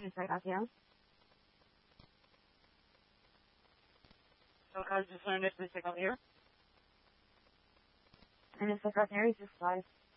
It's right out here. So I just learned this out here. And it's like right there, it's just slice.